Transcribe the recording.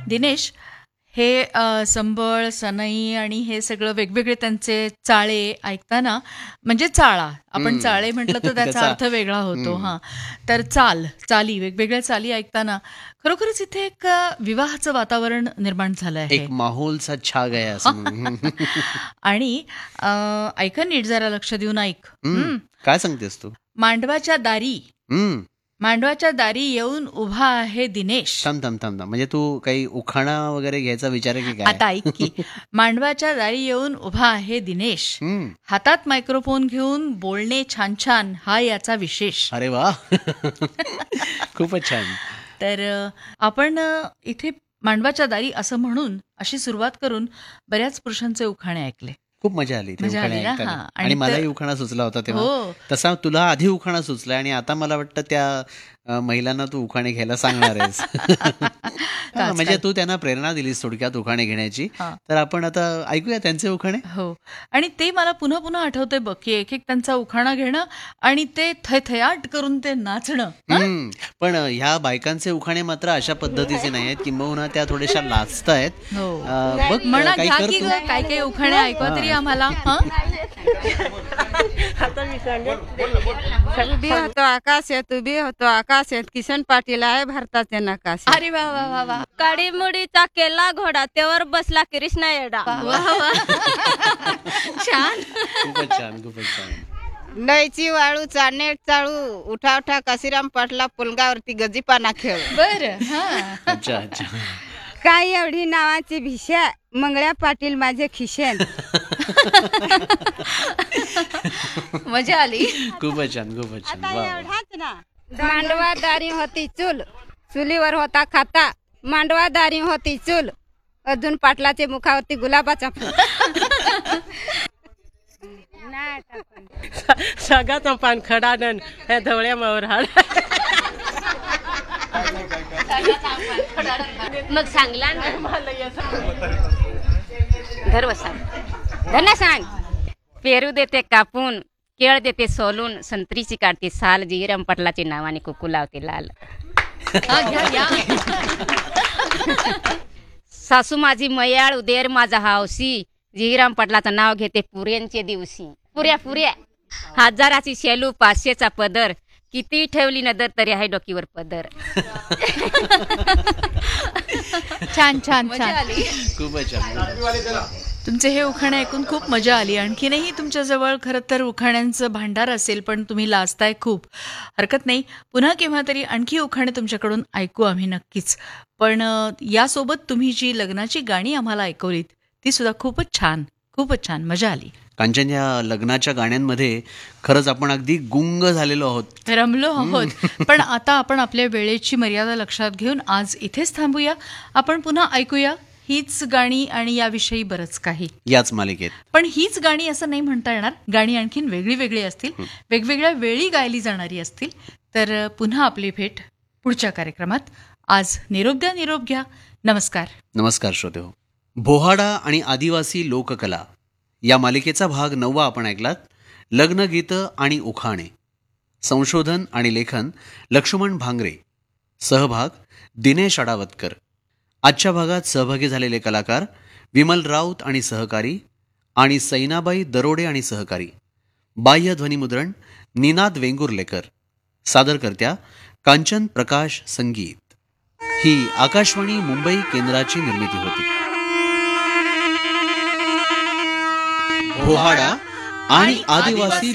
दिनेश, हे संबळ, सनई आणि हे सगळं वेगवेगळे त्यांचे चाळे ऐकताना, म्हणजे चाळा, आपण चाळे म्हटलं तर त्याचा त्याचा अर्थ वेगळा होतो. हां, तर चाली, वेगवेगळ्या चाली ऐकताना खरोखरच इथे एक विवाहाचं वातावरण निर्माण झालं आहे. एक माहोल सा छा गया असं म्हणून. आणि ऐका नीट, जरा लक्ष देऊन ऐक. काय सांगतेस तू? मांडवाच्या दारी हम्म. मांडवाच्या दारी येऊन उभा आहे दिनेश. थांब थांब थांब थांब. म्हणजे तू काही उखाणा वगैरे घ्यायचा विचार आहे की काय? आता ऐक की, मांडवाच्या दारी येऊन उभा आहे दिनेश, हम्म. हातात मायक्रोफोन घेऊन बोलणे छान छान, हा याचा विशेष. अरे वा. खूपच छान. तर आपण इथे मांडवाच्या दारी असं म्हणून अशी सुरुवात करून बऱ्याच पुरुषांचे उखाणे ऐकले. खूप मजा आली ते मजा उखाणे आली ना? ऐकताना. हां. आणि मलाही उखाणा सुचला होता तेव्हा. हो. तसा तुला आधी उखाणा सुचला आणि आता मला वाटतं त्या महिलांना तू उखाणे घ्यायला सांगणार आहेस. हां, म्हणजे तू त्यांना प्रेरणा दिलीस थोडक्यात उखाणे घेण्याची. हां. तर आपण आता ऐकूया त्यांचे उखाणे. हो. आणि ते मला पुन्हा पुन्हा आठवतंय बघ, की एक एक त्यांचा उखाणा घेणं आणि ते थयथयाट करून ते नाचणं. पण ह्या बायकांचे उखाणे मात्र अशा पद्धतीचे नाही आहेत, किंबहुना त्या थोड्याशा लाजतायत. हो. बघ म्हणा, काही घ्या कर की तू. गं, काय काय उखाणे ऐकवा तरी आम्हाला. तू बी होतो आकाशात, तू बी होतो आकाशात, किसन पाटील आहे भारताचे नकाशे. अरे वा वा वा वा. काळी मुडीचा केला घोडा, त्यावर बसला कृष्ण येडा. वा वा. छान. खूपच छान, खूपच छान. नयची वाळू चानेट चाळू, उठा उठा काशीराम पाटला पुलगावरती गजीपाना खेळ. बरं. हां. अच्छा अच्छा. काय एवढी नावाची भिशा, मंगळ्या पाटील माझे खिशेन. मजा आली. खूपच छान, खूपच छान. वा, वा. एवढाच ना. मांडवादारी होती चूल, चुलीवर होता खाता. मांडवादारी होती चूल, अजून पाटलाचे मुखावरती गुलाबाचा फूल. सगळ्याचा पान खडानन हे धवळ्या मावर मग सांगला ना. धर्म सांग, धन्ना सांग. पेरू देते कापून, केळ देते सोलून, संत्रीची काढते साल, जिरम पटलाचे नावाने कुकू लावते लाल. हा, घ्या घ्या. सासू माझी मयाळ, उदेर माझा हावसी, जिराम पटलाचं नाव घेते पुऱ्यांचे दिवशी. पुऱ्या पुऱ्या, हजाराची शेलू, 500चा पदर, किती ठेवली नदर तरी आहे डोकीवर पदर. छान छान मजा छान. खूपच आली. छान, खूपच छान. तुमचे हे उखाणे ऐकून खूप मजा आली. आणखीनही तुमच्याजवळ खरं तर उखाण्यांचं भांडार असेल, पण तुम्ही लाजताय खूप. हरकत नाही, पुन्हा केव्हा तरी आणखी उखाणे तुमच्याकडून ऐकू आम्ही नक्कीच. पण यासोबत तुम्ही जी लग्नाची गाणी आम्हाला ऐकवलीत ती सुद्धा खूपच छान, खूपच छान. मजा आली. कांचन, या लग्नाच्या गाण्यांमध्ये खरंच आपण अगदी गुंग झालेलो आहोत. रमलो आहोत. पण आता आपण आपल्या वेळेची मर्यादा लक्षात घेऊन आज इथेच थांबूया. आपण पुन्हा ऐकूया हीच गाणी आणि याविषयी बरंच काही याच मालिकेत. पण हीच गाणी असं नाही म्हणता येणार. गाणी आणखीन वेगळी वेगळी असतील, वेगवेगळ्या वेळी गायली जाणारी असतील. तर पुन्हा आपली भेट पुढच्या कार्यक्रमात. आज निरोप द्या, निरोप घ्या. नमस्कार. नमस्कार श्रोतेहो. बोहाडा आणि आदिवासी लोककला या मालिकेचा भाग 9 आपण ऐकलात. लग्नगीतं आणि उखाणे. संशोधन आणि लेखन लक्ष्मण भांगरे. सहभाग दिनेश अडावतकर. आजच्या भागात सहभागी झालेले कलाकार विमल राऊत आणि सहकारी, आणि सैनाबाई दरोडे आणि सहकारी. बाह्य ध्वनिमुद्रण निनाद वेंगुर्लेकर. सादरकर्त्या कांचन प्रकाश संगीत. ही आकाशवाणी मुंबई केंद्राची निर्मिती होती. बोहाडा आणि आदिवासी